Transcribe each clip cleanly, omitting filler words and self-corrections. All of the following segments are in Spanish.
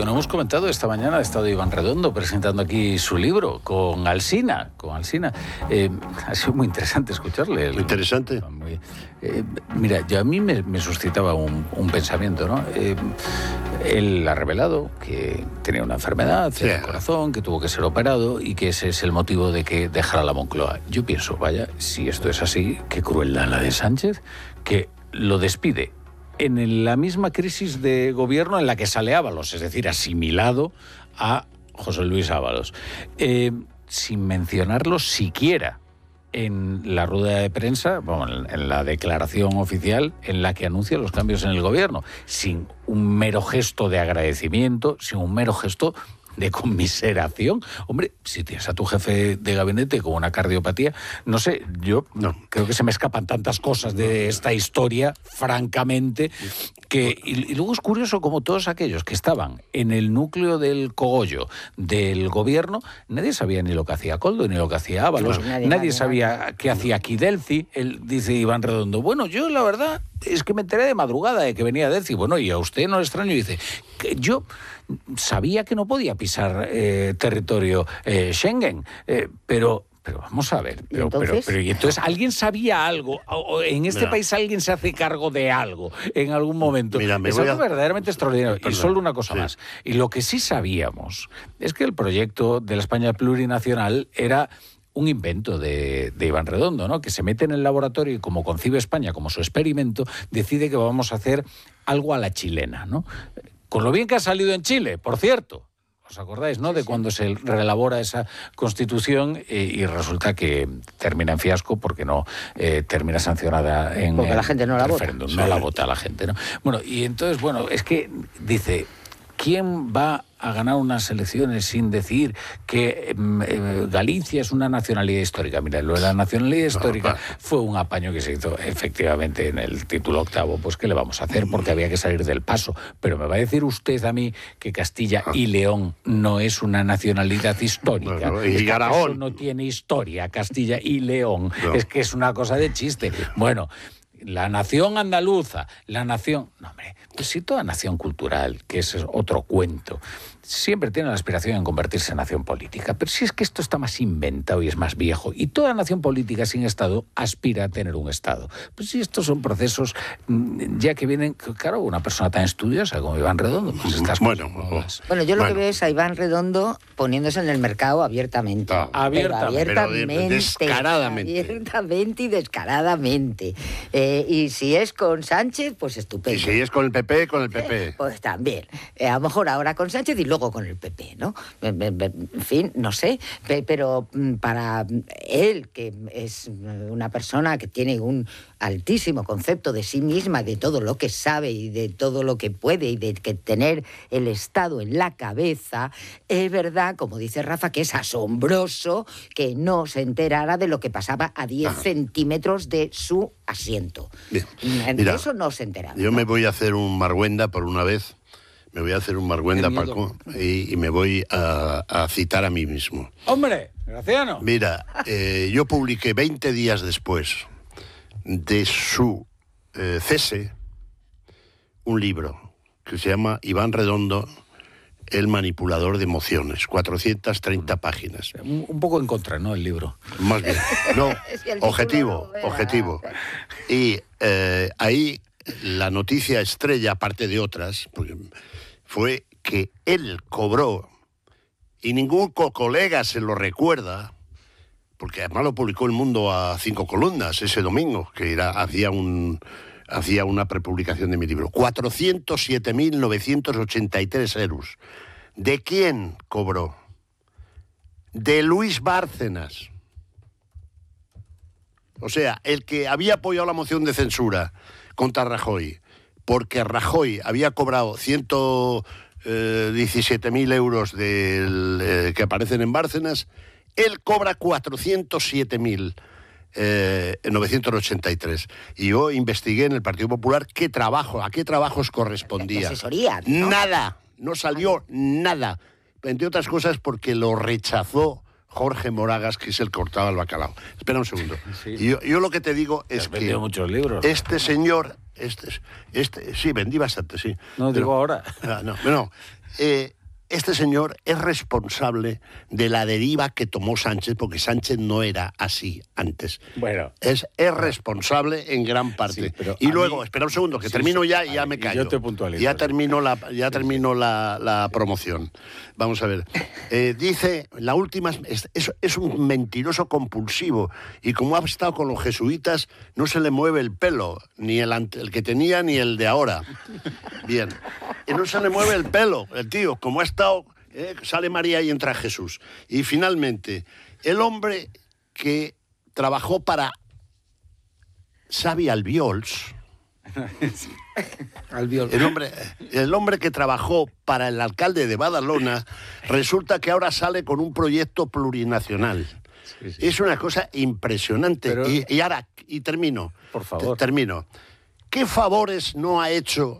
que no hemos comentado, esta mañana ha estado Iván Redondo presentando aquí su libro con Alsina. Ha sido muy interesante escucharle. Muy interesante. Mira, a mí me suscitaba un pensamiento, ¿no? Él ha revelado que tenía una enfermedad del corazón, que tuvo que ser operado y que ese es el motivo de que dejara la Moncloa. Yo pienso, vaya, si esto es así, qué crueldad la de Sánchez, que lo despide en la misma crisis de gobierno en la que sale Ábalos, es decir, asimilado a José Luis Ábalos, sin mencionarlo siquiera en la rueda de prensa, en la declaración oficial en la que anuncia los cambios en el gobierno, sin un mero gesto de agradecimiento, sin un mero gesto de conmiseración. Hombre, si tienes a tu jefe de gabinete con una cardiopatía, no sé, creo que se me escapan tantas cosas de esta historia, francamente, que y luego es curioso como todos aquellos que estaban en el núcleo del cogollo del gobierno, nadie sabía ni lo que hacía Koldo ni lo que hacía Ábalos, nadie sabía qué hacía Kidelci. Él dice, Iván Redondo, bueno, yo la verdad es que me enteré de madrugada de que venía Delci. Bueno, y a usted no le extraño, dice, que yo sabía que no podía pisar territorio Schengen, pero vamos a ver, pero entonces ¿alguien sabía algo? ¿En este país alguien se hace cargo de algo en algún momento? Es algo verdaderamente extraordinario. Y solo una cosa más. Y lo que sí sabíamos es que el proyecto de la España plurinacional era un invento de Iván Redondo, ¿no? Que se mete en el laboratorio y como concibe España como su experimento, decide que vamos a hacer algo a la chilena, ¿no? Con lo bien que ha salido en Chile, por cierto. ¿Os acordáis, no? De cuando se reelabora esa Constitución y resulta que termina en fiasco porque no termina sancionada porque la gente no la referéndum, no la vota la gente, ¿no? Bueno, y entonces, es que dice, ¿quién va a ganar unas elecciones sin decir que Galicia es una nacionalidad histórica? Mira, lo de la nacionalidad histórica fue un apaño que se hizo efectivamente en el título octavo. Pues ¿qué le vamos a hacer? Porque había que salir del paso. Pero me va a decir usted a mí que Castilla y León no es una nacionalidad histórica. Y Aragón. Eso no tiene historia, Castilla y León. Es que es una cosa de chiste. Bueno, la nación andaluza, la nación... No, hombre, pues si toda nación cultural, que ese es otro cuento, siempre tiene la aspiración en convertirse en nación política. Pero si es que esto está más inventado y es más viejo, y toda nación política sin Estado aspira a tener un Estado. Pues si estos son procesos ya que vienen... Claro, una persona tan estudiosa como Iván Redondo, pues estas Bueno, yo lo que veo es a Iván Redondo poniéndose en el mercado abiertamente. Abiertamente. Abiertamente y descaradamente. Y si es con Sánchez, pues estupendo. Y si es con el PP, con el PP. Pues también. A lo mejor ahora con Sánchez y luego con el PP, ¿no? En fin, no sé. Pero para él, que es una persona que tiene un altísimo concepto de sí misma, de todo lo que sabe y de todo lo que puede y de que tener el Estado en la cabeza, es verdad, como dice Rafa, que es asombroso que no se enterara de lo que pasaba a 10 centímetros de su asiento. Bien. De eso no se enteraba. Yo me voy a hacer un Marguenda por una vez. Me voy a hacer un Marguenda, Paco, y me voy a citar a mí mismo. ¡Hombre! Graciano. Mira, yo publiqué 20 días después de su cese un libro que se llama Iván Redondo, el manipulador de emociones, 430 páginas. Un poco en contra, ¿no?, el libro. Más bien. No, objetivo. Y ahí la noticia estrella, aparte de otras, fue que él cobró, y ningún colega se lo recuerda, porque además lo publicó El Mundo a 5 columnas ese domingo, que hacía una prepublicación de mi libro. 407.983 euros. ¿De quién cobró? De Luis Bárcenas. O sea, el que había apoyado la moción de censura contra Rajoy, porque Rajoy había cobrado 117.000 euros que aparecen en Bárcenas, él cobra 407.983. Y yo investigué en el Partido Popular a qué trabajos correspondía. Asesoría, ¿no? Nada, no salió nada. Entre otras cosas porque lo rechazó Jorge Moragas, que es el que cortaba el bacalao. Espera un segundo. Sí. Yo lo que te digo es que... vendido muchos libros. Este señor... sí, vendí bastante, sí. No, digo ahora. No. Este señor es responsable de la deriva que tomó Sánchez, porque Sánchez no era así antes. Bueno. Es responsable en gran parte. Sí, y luego, espera un segundo, que termino ya y ya me callo. Yo te puntualizo. Ya termino la promoción. Vamos a ver. Dice, la última, es un mentiroso compulsivo, y como ha estado con los jesuitas, no se le mueve el pelo, ni el que tenía ni el de ahora. Bien. Y no se le mueve el pelo, el tío, como ha estado, sale María y entra Jesús. Y finalmente, el hombre que trabajó para Xavi Albiols, el hombre que trabajó para el alcalde de Badalona, resulta que ahora sale con un proyecto plurinacional. Sí. Es una cosa impresionante. Pero... Y ahora, y termino. Por favor. Termino. ¿Qué favores no ha hecho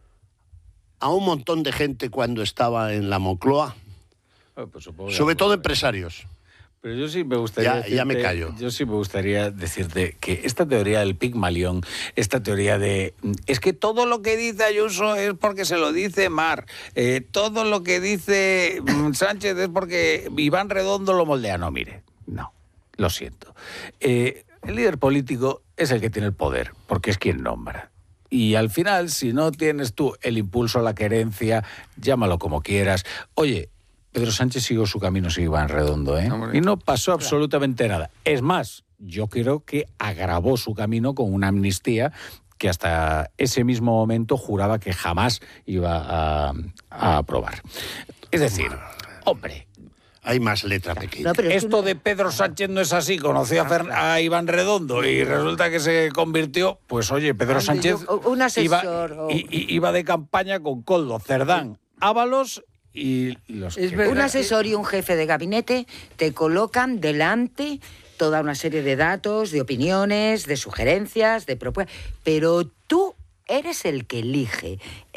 a un montón de gente cuando estaba en la Moncloa? Pues sobre todo empresarios. Pero yo sí me gustaría ya me callo. Yo sí me gustaría decirte que esta teoría del Pigmalión, esta teoría de... Es que todo lo que dice Ayuso es porque se lo dice Mar. Todo lo que dice Sánchez es porque Iván Redondo lo moldea. No, mire, no, lo siento. El líder político es el que tiene el poder, porque es quien nombra. Y al final, si no tienes tú el impulso, la querencia, llámalo como quieras. Oye, Pedro Sánchez siguió su camino sin Iván Redondo, ¿eh? Y no pasó absolutamente nada. Es más, yo creo que agravó su camino con una amnistía que hasta ese mismo momento juraba que jamás iba a aprobar. Es decir, hombre... Hay más letra pequeña. No, esto de Pedro Sánchez no es así. Conoció a Iván Redondo y resulta que se convirtió... Pues oye, Pedro Sánchez un asesor, iba de campaña con Koldo, Cerdán, Ábalos y los... Un asesor y un jefe de gabinete te colocan delante toda una serie de datos, de opiniones, de sugerencias, de propuestas, pero tú... Eres el que elige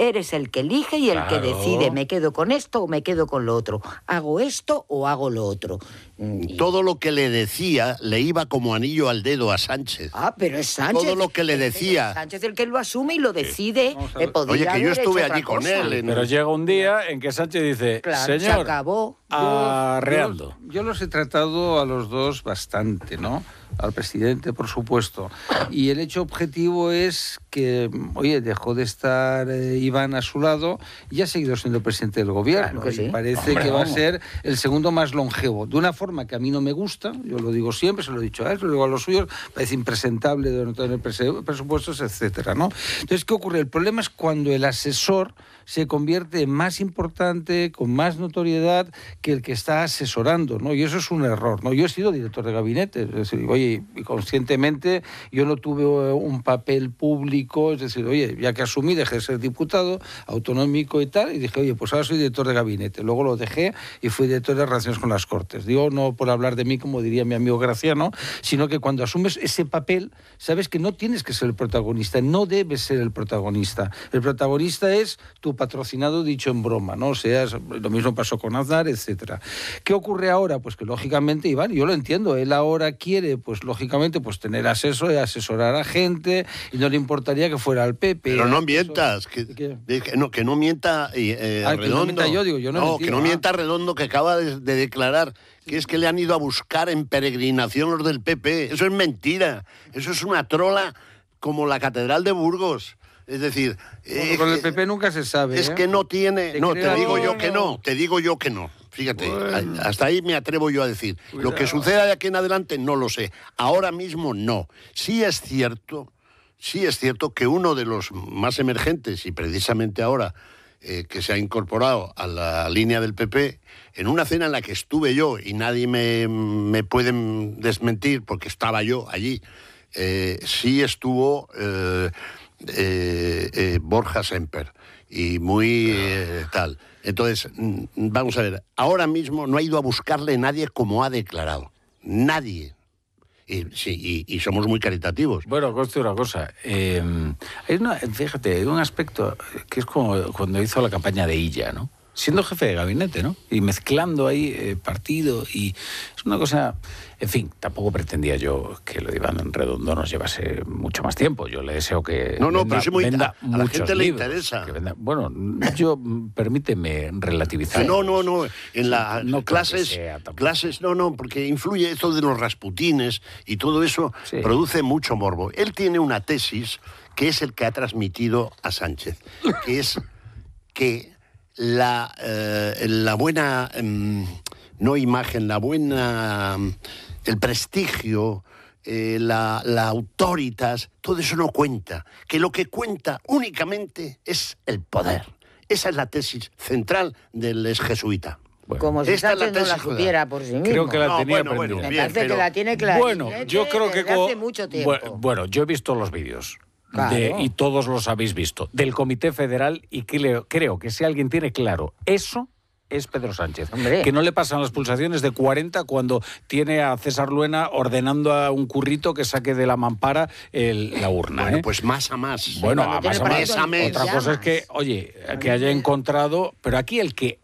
y el que decide, me quedo con esto o me quedo con lo otro, hago esto o hago lo otro. Todo lo que le decía le iba como anillo al dedo a Sánchez. Ah, pero es Sánchez. Todo lo que le decía. Es Sánchez el que lo asume y lo decide. Oye, que yo estuve allí con él. Pero llega un día en que Sánchez dice, claro, señor, se acabó. Arreando. Yo los he tratado a los dos bastante, ¿no? Al presidente, por supuesto. Y el hecho objetivo es que, oye, dejó de estar Iván a su lado y ha seguido siendo presidente del gobierno. Claro que sí. Y parece que va a ser el segundo más longevo. De una forma que a mí no me gusta, yo lo digo siempre, se lo he dicho a él, se lo digo a los suyos, parece impresentable de no tener presupuestos, etcétera, ¿no? Entonces, ¿qué ocurre? El problema es cuando el asesor se convierte en más importante, con más notoriedad que el que está asesorando, ¿no? Y eso es un error, ¿no? Yo he sido director de gabinete, es decir, oye, y conscientemente yo no tuve un papel público, es decir, oye, ya que asumí, dejé de ser diputado autonómico y tal, y dije, oye, pues ahora soy director de gabinete. Luego lo dejé y fui director de Relaciones con las Cortes. Digo, no por hablar de mí, como diría mi amigo Graciano, sino que cuando asumes ese papel, sabes que no tienes que ser el protagonista, no debes ser el protagonista. El protagonista es tu patrocinado, dicho en broma, ¿no? O sea, lo mismo pasó con Aznar, etcétera. ¿Qué ocurre ahora? Pues que lógicamente, Iván, yo lo entiendo, él ahora quiere, pues lógicamente, pues tener asesorar a gente, y no le importaría que fuera al PP. Pero no mientas, que no mienta Redondo. Que no mienta yo, digo, yo no que no mienta Redondo, que acaba de declarar que es que le han ido a buscar en peregrinación los del PP. Eso es mentira, eso es una trola como la Catedral de Burgos. Es decir... con el PP nunca se sabe. Es que no tiene... No, te digo yo que no. Fíjate, bueno, hasta ahí me atrevo yo a decir. Cuidado. Lo que suceda de aquí en adelante no lo sé. Ahora mismo no. Sí es cierto que uno de los más emergentes, y precisamente ahora que se ha incorporado a la línea del PP, en una cena en la que estuve yo, y nadie me puede desmentir porque estaba yo allí, sí estuvo... Borja Semper y muy tal. Entonces, vamos a ver, ahora mismo no ha ido a buscarle nadie como ha declarado. Nadie. Y somos muy caritativos. Bueno, conste una cosa. Fíjate, hay un aspecto que es como cuando hizo la campaña de Illa, ¿no? siendo jefe de gabinete, ¿no? Y mezclando ahí partido y es una cosa... En fin, tampoco pretendía yo que lo de Iván Redondo nos llevase mucho más tiempo. Yo le deseo que venda a la gente le interesa. Bueno, yo permíteme relativizar. No. En las clases, porque influye esto de los Rasputines y todo eso produce mucho morbo. Él tiene una tesis que es el que ha transmitido a Sánchez, que es que la buena, no imagen, la buena, el prestigio, la autoritas, todo eso no cuenta, que lo que cuenta únicamente es el poder. Esa es la tesis central del exjesuita. Bueno, como si Sánchez no la supiera por sí mismo. Creo que la tenía aprendida. Me parece que la tiene clara. Bueno, yo creo que hace mucho tiempo. Bueno, yo he visto los vídeos. Claro. Y todos los habéis visto, del Comité Federal, y creo que si alguien tiene claro eso, es Pedro Sánchez. Hombre. Que no le pasan las pulsaciones de 40 cuando tiene a César Luena ordenando a un currito que saque de la mampara la urna. Bueno, pues más a más. Bueno, a más a más. Otra cosa es que, oye, que haya encontrado... Pero aquí el que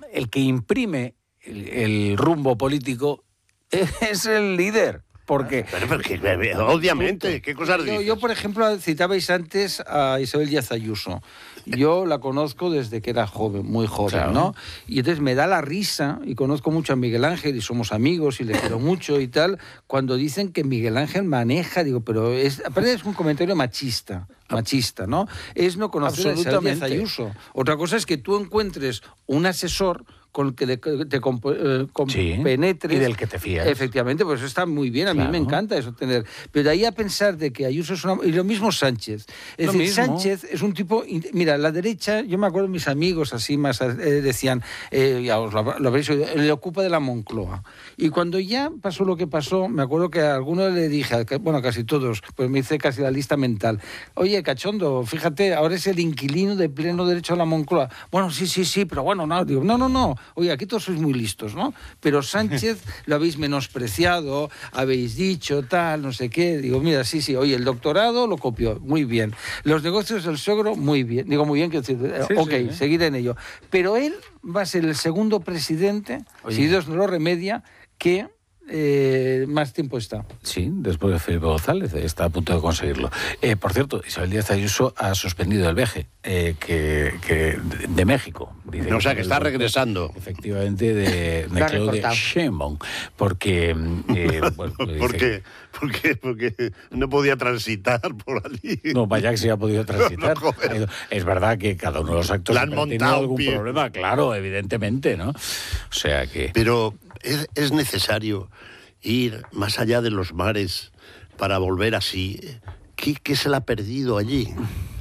imprime el rumbo político es el líder. Porque... Pero obviamente, ¿qué cosas dices? Yo, por ejemplo, citabais antes a Isabel Díaz Ayuso. Yo la conozco desde que era joven, muy joven, claro, ¿no? Y entonces me da la risa, y conozco mucho a Miguel Ángel, y somos amigos, y le quiero mucho y tal, cuando dicen que Miguel Ángel maneja, digo, pero aparte es un comentario machista, ¿no? Es no conocer a Isabel Díaz Ayuso. Otra cosa es que tú encuentres un asesor con el que te compenetres. Y del que te fías. Efectivamente, pues eso está muy bien, a mí me encanta eso tener. Pero de ahí a pensar de que Ayuso es una... Y lo mismo Sánchez. Es decir, Sánchez es un tipo... Mira, la derecha, yo me acuerdo de mis amigos así más decían, ya os lo habréis oído, le ocupa de la Moncloa. Y cuando ya pasó lo que pasó, me acuerdo que a algunos le dije, bueno, casi todos, pues me hice casi la lista mental. Oye, cachondo, fíjate, ahora es el inquilino de pleno derecho a la Moncloa. Bueno, sí, pero bueno, no, digo, no. Oye, aquí todos sois muy listos, ¿no? Pero Sánchez lo habéis menospreciado, habéis dicho tal, no sé qué. Digo, mira, sí, oye, el doctorado lo copió, muy bien. Los negocios del suegro, muy bien. Digo, muy bien, que seguir en ello. Pero él va a ser el segundo presidente, si Dios no lo remedia, que... más tiempo está. Sí, después de Felipe González, está a punto de conseguirlo. Por cierto, Isabel Díaz Ayuso ha suspendido el viaje de México. Dice o sea, que está regresando. Efectivamente, de Claudia Sheinbaum, porque... ¿Por qué? Porque no podía transitar por allí. No, vaya que sí ha podido transitar. Es verdad que cada uno de los actos tiene algún problema, claro, evidentemente, ¿no? O sea que... Pero es necesario ir más allá de los mares para volver así. ¿Qué se le ha perdido allí?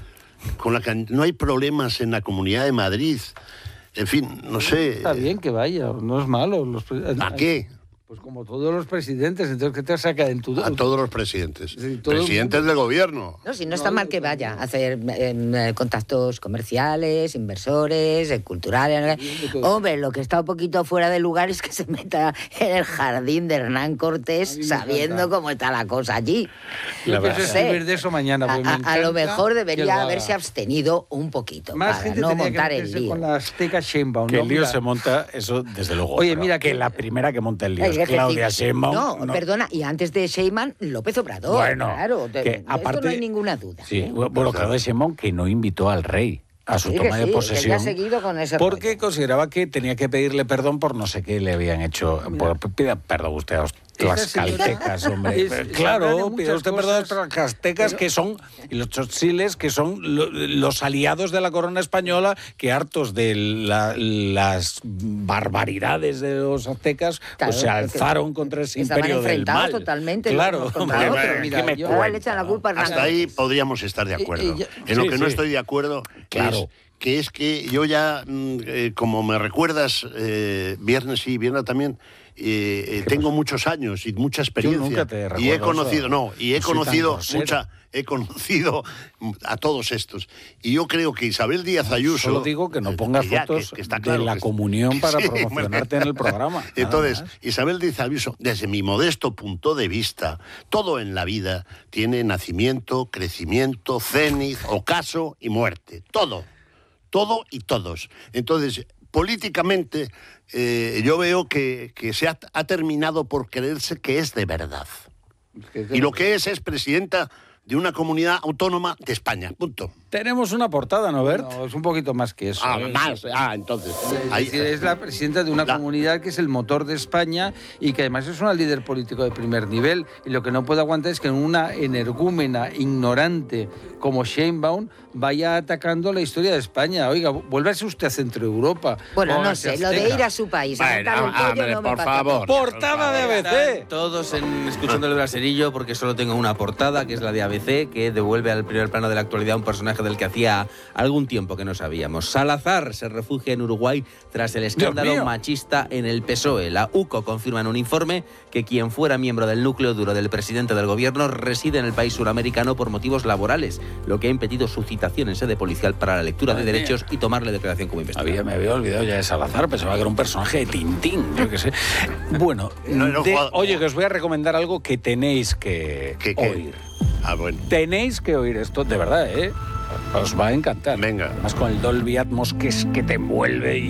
No hay problemas en la Comunidad de Madrid. En fin, no sé. Está bien que vaya, no es malo. ¿A qué? Pues como todos los presidentes, entonces ¿qué te saca en tu... A todos los presidentes. Sí, presidentes del gobierno. No, si no está mal que vaya a hacer contactos comerciales, inversores, culturales. Hombre, lo que está un poquito fuera de lugar es que se meta en el jardín de Hernán Cortés sabiendo cómo está la cosa allí. Yo pienso escribir de eso mañana. A lo mejor debería haberse abstenido un poquito más para no montar el lío. Con la Azteca Sheinbaum. Que el lío se monta, eso desde luego. Oye, mira que la primera que monta el lío Claudia Sheinbaum. No, perdona, y antes de Sheinbaum, López Obrador. Bueno, claro, que aparte, esto no hay ninguna duda. Sí, bueno, Claudia Sheinbaum que no invitó al rey a su toma de posesión, que seguido con ese porque rollo. Consideraba que tenía que pedirle perdón por no sé qué le habían hecho. Pida perdón usted a los tlaxcaltecas, hombre. Claro, pida usted perdón a los tlaxcaltecas, que son, y los tzotzilles, que son los aliados de la corona española, que hartos de las barbaridades de los aztecas, pues se alzaron contra ese imperio del mal. Totalmente. Claro, le echan la culpa a hasta ahí podríamos estar de acuerdo. En lo que no estoy de acuerdo, claro, que es que yo ya, como me recuerdas, viernes sí, viernes también, tengo muchos años y mucha experiencia. Y he conocido, he conocido a todos estos. Y yo creo que Isabel Díaz Ayuso... Solo digo que no pongas fotos de la comunión para promocionarte en el programa. Entonces, Isabel Díaz Ayuso, desde mi modesto punto de vista, todo en la vida tiene nacimiento, crecimiento, cénit, ocaso y muerte. Todo y todos. Entonces, políticamente yo veo que se ha terminado por creerse que es de verdad. Y lo que es presidenta de una comunidad autónoma de España, punto. Tenemos una portada, ¿no, Bert? No, es un poquito más que eso. Entonces. Es la presidenta de una comunidad que es el motor de España y que además es una líder político de primer nivel. Y lo que no puede aguantar es que una energúmena ignorante como Sheinbaum vaya atacando la historia de España. Oiga, vuélvase usted a Centro Europa. Bueno, no sé, lo de ir a su país a montar un pollo no me por favor. ¡Portada de ABC! Todos escuchando el braserillo, porque solo tengo una portada, que es la de ABC, que devuelve al primer plano de la actualidad un personaje del que hacía algún tiempo que no sabíamos. Salazar se refugia en Uruguay tras el escándalo machista en el PSOE. La UCO confirma en un informe que quien fuera miembro del núcleo duro del presidente del gobierno reside en el país suramericano por motivos laborales, lo que ha impedido su citación en sede policial para la lectura de derechos y tomarle declaración como investigado. Me había olvidado ya de Salazar, pensaba que era un personaje de Tintín, yo qué sé. Bueno, oye, que os voy a recomendar algo que tenéis que oír. Bueno. Tenéis que oír esto, de verdad, ¿eh? Os va a encantar. Venga. Además con el Dolby Atmos que te envuelve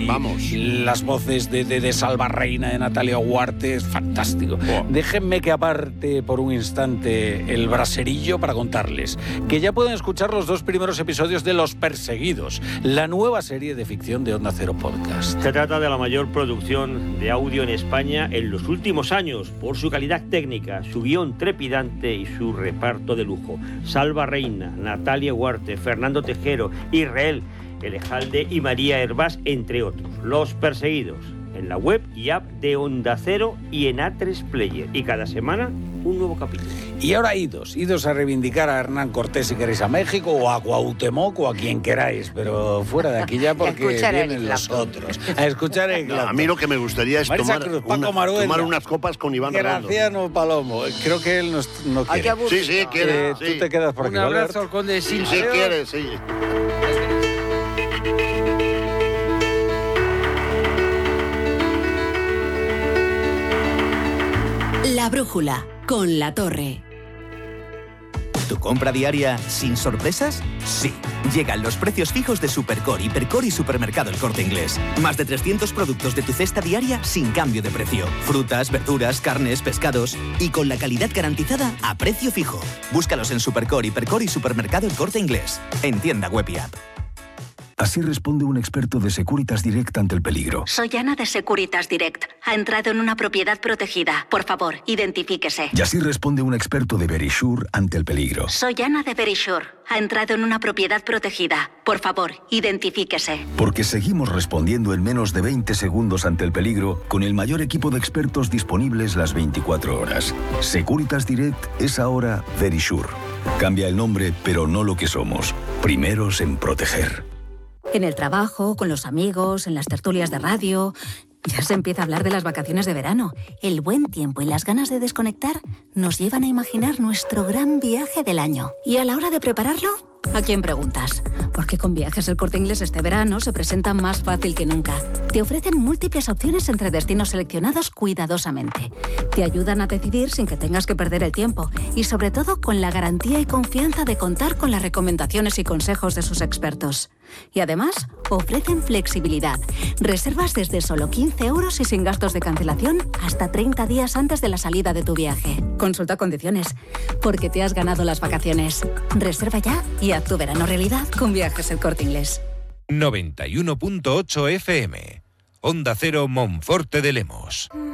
y las voces de Salva Reina, de Natalia Huarte, es fantástico. Déjenme que aparte por un instante el braserillo para contarles que ya pueden escuchar los 2 primeros episodios de Los Perseguidos, la nueva serie de ficción de Onda Cero Podcast. Se trata de la mayor producción de audio en España en los últimos años por su calidad técnica, su guión trepidante y su reparto de lujo. Salva Reina, Natalia Huarte, Fernando Tejero, Israel Elejalde y María Hervás, entre otros. Los Perseguidos, en la web y app de Onda Cero y en A3 Player. Y cada semana un nuevo capítulo. Y ahora idos a reivindicar a Hernán Cortés si queréis a México, o a Cuauhtémoc, o a quien queráis, pero fuera de aquí ya porque vienen los otros. A escuchar el A mí lo que me gustaría es tomar unas copas con Iván Redondo. Graciano Palomo. Creo que él no quiere. Sí, quiere. Tú te quedas por aquí. Un abrazo al conde de Sí, quiere, sí. La brújula, con La Torre. ¿Tu compra diaria sin sorpresas? Sí. Llegan los precios fijos de Supercore, Hipercore y Supermercado El Corte Inglés. Más de 300 productos de tu cesta diaria sin cambio de precio. Frutas, verduras, carnes, pescados y con la calidad garantizada a precio fijo. Búscalos en Supercore, Hipercore y Supermercado El Corte Inglés. En tienda web y app. Así responde un experto de Securitas Direct ante el peligro. Soy Ana de Securitas Direct. Ha entrado en una propiedad protegida. Por favor, identifíquese. Y así responde un experto de Verisure ante el peligro. Soy Ana de Verisure. Ha entrado en una propiedad protegida. Por favor, identifíquese. Porque seguimos respondiendo en menos de 20 segundos ante el peligro con el mayor equipo de expertos disponibles las 24 horas. Securitas Direct es ahora Verisure. Cambia el nombre, pero no lo que somos. Primeros en proteger. En el trabajo, con los amigos, en las tertulias de radio. Ya se empieza a hablar de las vacaciones de verano. El buen tiempo y las ganas de desconectar nos llevan a imaginar nuestro gran viaje del año. Y a la hora de prepararlo, ¿a quién preguntas? Porque con Viajes El Corte Inglés este verano se presenta más fácil que nunca. Te ofrecen múltiples opciones entre destinos seleccionados cuidadosamente. Te ayudan a decidir sin que tengas que perder el tiempo. Y sobre todo con la garantía y confianza de contar con las recomendaciones y consejos de sus expertos. Y además, ofrecen flexibilidad. Reservas desde solo 15 euros y sin gastos de cancelación hasta 30 días antes de la salida de tu viaje. Consulta condiciones, porque te has ganado las vacaciones. Reserva ya y haz tu verano realidad con Viajes El Corte Inglés. 91.8 FM. Onda Cero Monforte de Lemos.